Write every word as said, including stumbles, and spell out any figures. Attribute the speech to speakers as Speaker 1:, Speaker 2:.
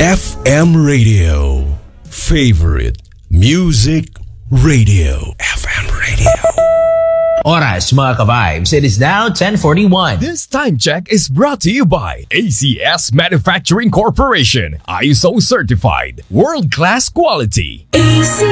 Speaker 1: F M Radio. Favorite Music Radio. F M Radio.
Speaker 2: Oras mga ka-vibes, it is now ten forty-one.
Speaker 3: This time check is brought to you by A C S Manufacturing Corporation. I S O certified. World-class quality.
Speaker 4: A C